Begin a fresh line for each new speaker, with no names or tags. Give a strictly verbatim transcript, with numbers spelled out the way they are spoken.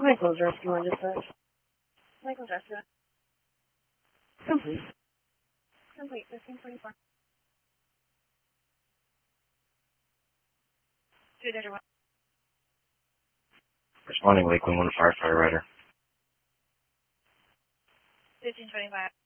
Michael's rescue on dispatch.
Michael's rescue.
Complete.
Complete. fifteen twenty-four. Two digit one.
Responding Lakeland one firefighter.
fifteen twenty-five.